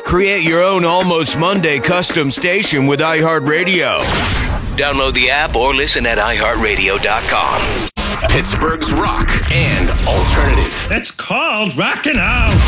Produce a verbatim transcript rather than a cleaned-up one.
Create your own Almost Monday custom station with iHeartRadio. Download the app or listen at i heart radio dot com. Pittsburgh's rock and alternative. It's called Rockin' Out.